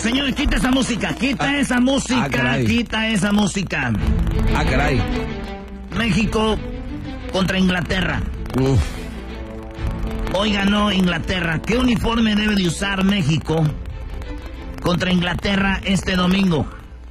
Señores, quita esa música, quita esa música. Ah, caray. México contra Inglaterra. Uf. Hoy ganó Inglaterra. ¿Qué uniforme debe de usar México contra Inglaterra este domingo?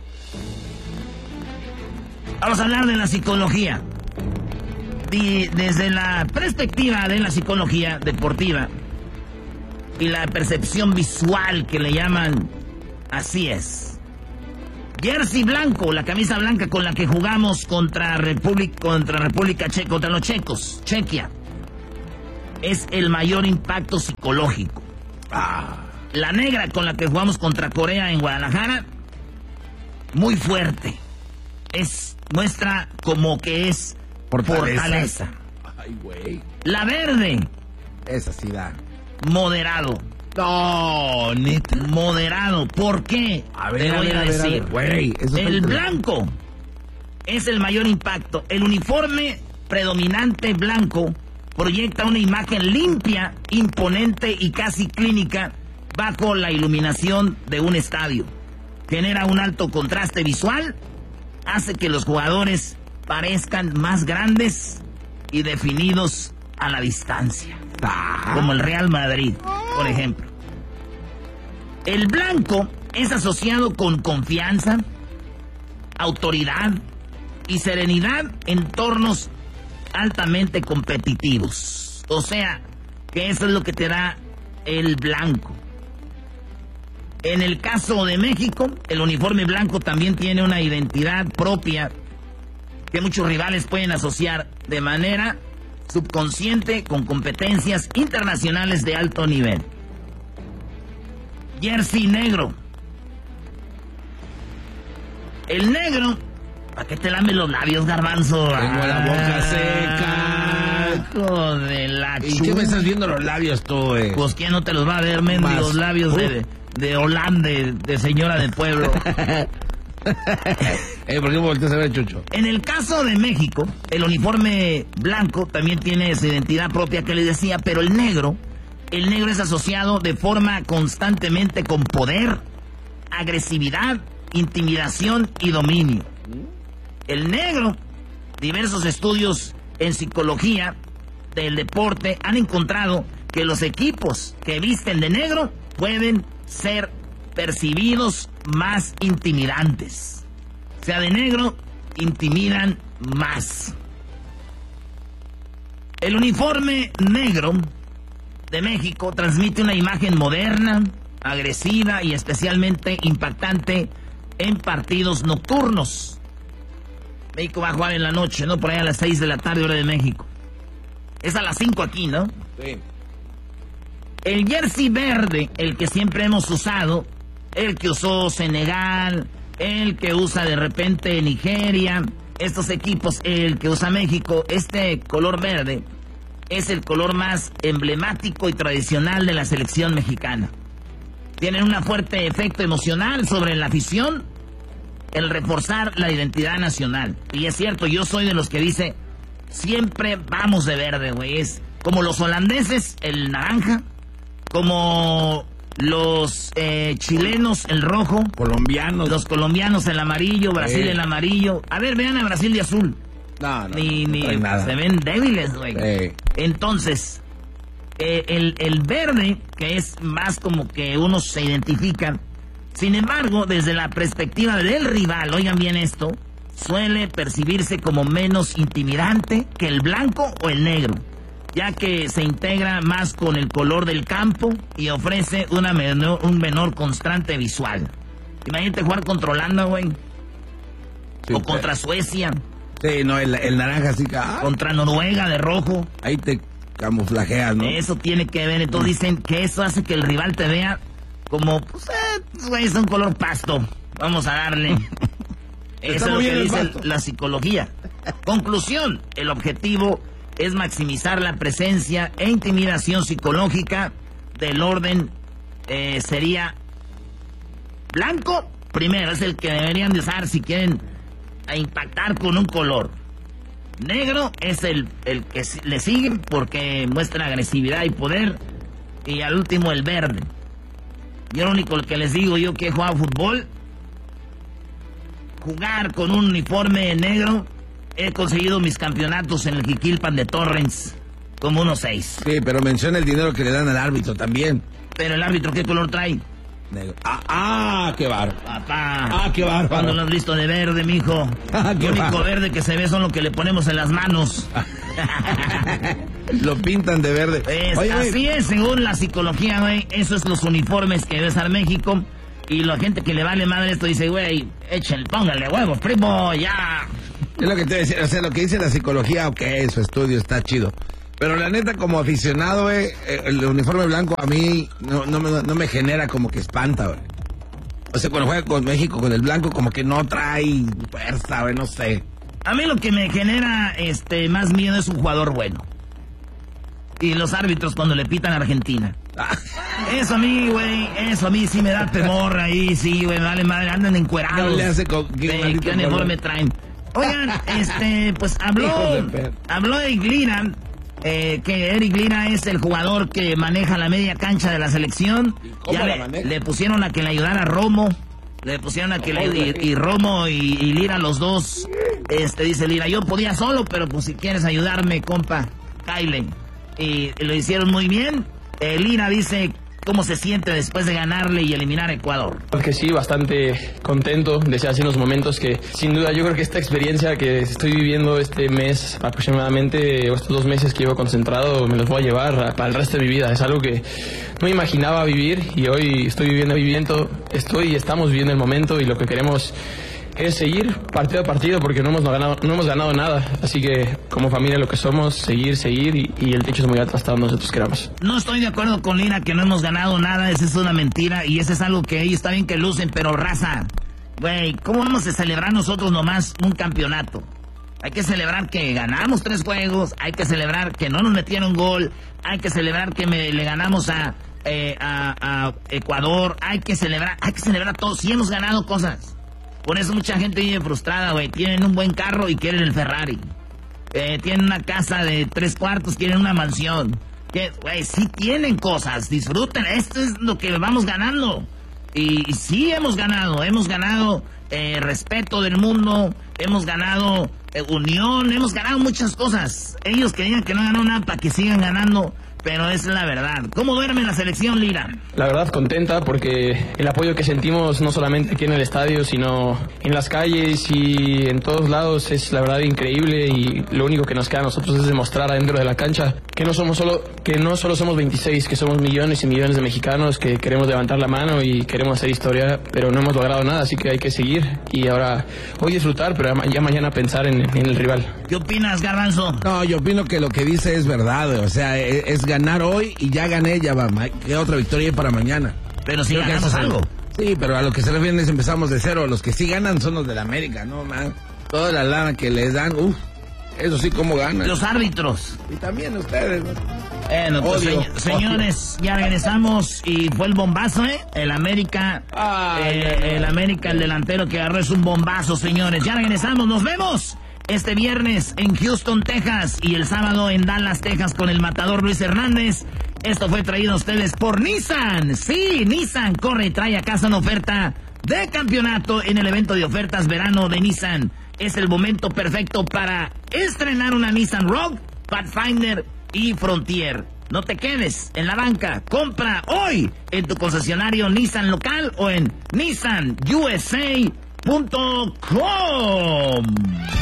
Vamos a hablar de la psicología. Desde la perspectiva de la psicología deportiva y la percepción visual que le llaman, así es. Jersey blanco, la camisa blanca con la que jugamos contra República Checa, contra los checos, Chequia. Es el mayor impacto psicológico. La negra con la que jugamos contra Corea en Guadalajara, muy fuerte. Muestra como que es fortaleza. Ay, güey. La verde, Esa sí da. moderado. No, neta. Moderado. ¿Por qué? Te voy a decir. Güey, eso está El blanco es el mayor impacto. El uniforme predominante blanco proyecta una imagen limpia, imponente y casi clínica bajo la iluminación de un estadio. Genera un alto contraste visual, hace que los jugadores parezcan más grandes y definidos a la distancia. Como el Real Madrid, por ejemplo. El blanco es asociado con confianza, autoridad y serenidad en entornos altamente competitivos. O sea, que eso es lo que te da el blanco. En el caso de México, el uniforme blanco también tiene una identidad propia que muchos rivales pueden asociar de manera subconsciente con competencias internacionales de alto nivel. Jersey negro. El negro... ¿Para qué te lames los labios, garbanzo? Tengo la boca seca. Hijo de la ¿Y qué me estás viendo los labios tú, Pues ¿quién no te los va a ver, mendigos labios de Holanda, de señora del pueblo? ¿Por qué me volteas a ver, Chucho? En el caso de México, el uniforme blanco también tiene su identidad propia que les decía, pero el negro es asociado de forma constantemente con poder, agresividad, intimidación y dominio. El negro, diversos estudios en psicología del deporte han encontrado que los equipos que visten de negro pueden ser percibidos más intimidantes. O sea, de negro intimidan más. El uniforme negro de México transmite una imagen moderna, agresiva y especialmente impactante en partidos nocturnos. México va a jugar en la noche, ¿no? Por ahí a las 6 de la tarde, hora de México. Es a las 5 aquí, ¿no? Sí. El jersey verde, el que siempre hemos usado, el que usó Senegal, el que usa de repente Nigeria, estos equipos, el que usa México, este color verde es el color más emblemático y tradicional de la selección mexicana. Tienen un fuerte efecto emocional sobre la afición, el reforzar la identidad nacional. Y es cierto, yo soy de los que dice, siempre vamos de verde, güey. Es como los holandeses, el naranja, como los chilenos, el rojo. Colombianos. Los colombianos, el amarillo, Brasil, el amarillo. A ver, vean a Brasil de azul. No Ni nada. se ven débiles, güey. Entonces, el verde, que es más como que unos se identifican. Sin embargo, desde la perspectiva del rival, oigan bien esto, suele percibirse como menos intimidante que el blanco o el negro, ya que se integra más con el color del campo y ofrece un menor constante visual. Imagínate jugar contra Holanda, güey. Sí, o contra Suecia. Sí, no, el naranja sí. Contra Noruega de rojo. Ahí te camuflajeas, ¿no? Eso tiene que ver. Entonces dicen que eso hace que el rival te vea como, pues, güey, es un color pasto. Vamos a darle. Eso es lo que dice la psicología. Conclusión, el objetivo es maximizar la presencia e intimidación psicológica del orden. Sería blanco, primero, es el que deberían de usar si quieren impactar con un color. Negro es el que le sigue porque muestra agresividad y poder. Y al último el verde. Yo lo único que les digo, yo que he jugado fútbol, jugar con un uniforme negro, he conseguido mis campeonatos en el Jiquilpan de Torrens, como unos 6. Sí, pero menciona el dinero que le dan al árbitro también. Pero el árbitro, ¿qué color trae? Negro. Qué bárbaro. Papá. Qué bárbaro. ¿Cuándo lo has visto de verde, mijo? Qué El único bárbaro. verde que se ve son lo que le ponemos en las manos. Lo pintan de verde. Así es, según la psicología, güey. Eso es los uniformes que debe usar México. Y la gente que le vale madre esto dice, güey, échenle, póngale huevos, primo, ya. Es lo que te decía, o sea, lo que dice la psicología, ok, su estudio está chido. Pero la neta, como aficionado, güey, el uniforme blanco a mí no me genera como que espanta, güey. O sea, cuando juega con México, con el blanco, como que no trae fuerza, güey, no sé. A mí lo que me genera más miedo es un jugador bueno. Y los árbitros cuando le pitan a Argentina. Eso a mí, güey, eso a mí sí me da temor ahí, sí, güey, vale madre, andan encuerados. No le hace con ¿Qué uniforme traen? Oigan, pues habló Eric Lira, que Eric Lira es el jugador que maneja la media cancha de la selección. ¿Cómo Ya la maneja? le pusieron a que le ayudara a Romo. Le pusieron a que y Romo y Lira, los dos. Dice Lira, yo podía solo, pero pues si quieres ayudarme, compa, Kyle. Y lo hicieron muy bien. Lira dice cómo se siente después de ganarle y eliminar a Ecuador. Porque sí, bastante contento. Decía hace unos momentos que sin duda yo creo que esta experiencia que estoy viviendo este mes aproximadamente, o estos 2 meses que llevo concentrado, me los voy a llevar para el resto de mi vida. Es algo que no me imaginaba vivir y hoy estamos viviendo el momento y lo que queremos es seguir partido a partido porque no hemos ganado nada. Así que como familia lo que somos, seguir y el techo es muy alto hasta donde nosotros queramos. No estoy de acuerdo con Lira que no hemos ganado nada, esa es una mentira y eso es algo que ellos está bien que lucen, pero raza, güey, ¿cómo vamos a celebrar nosotros nomás un campeonato? Hay que celebrar que ganamos 3 juegos, hay que celebrar que no nos metieron gol, hay que celebrar que le ganamos a Ecuador, hay que celebrar a todos, sí hemos ganado cosas. Por eso mucha gente vive frustrada, güey. Tienen un buen carro y quieren el Ferrari. Tienen una casa de 3 cuartos, quieren una mansión. Güey, sí tienen cosas, disfruten. Esto es lo que vamos ganando. Y sí hemos ganado respeto del mundo, hemos ganado unión, hemos ganado muchas cosas. Ellos que digan que no ganaron nada para que sigan ganando, pero es la verdad. ¿Cómo duerme la selección, Lira? La verdad contenta porque el apoyo que sentimos no solamente aquí en el estadio, sino en las calles y en todos lados es la verdad increíble y lo único que nos queda a nosotros es demostrar adentro de la cancha que no solo somos 26, que somos millones y millones de mexicanos que queremos levantar la mano y queremos hacer historia, pero no hemos logrado nada, así que hay que seguir y ahora hoy disfrutar, pero ya mañana pensar en el rival. ¿Qué opinas, Garbanzo? No, yo opino que lo que dice es verdad, güey. O sea, es ganar hoy y ya gané, ya va. ¿Qué otra victoria hay para mañana? Pero si Creo que ganamos eso es algo. Sí, pero a lo que se refieren es empezamos de cero. Los que sí ganan son los de la América, ¿no, man? Toda la lana que les dan, eso sí, ¿cómo ganan? Los árbitros. Y también ustedes, ¿no? Bueno, pues, Odio. señores, ya regresamos y fue el bombazo, ¿eh? El América, el América, el delantero que agarró es un bombazo, señores. Ya regresamos, nos vemos este viernes en Houston, Texas y el sábado en Dallas, Texas con el matador Luis Hernández. Esto fue traído a ustedes por Nissan. Sí, Nissan corre y trae a casa una oferta de campeonato en el evento de ofertas verano de Nissan. Es el momento perfecto para estrenar una Nissan Rogue, Pathfinder y Frontier. No te quedes en la banca. Compra hoy en tu concesionario Nissan local o en nissanusa.com.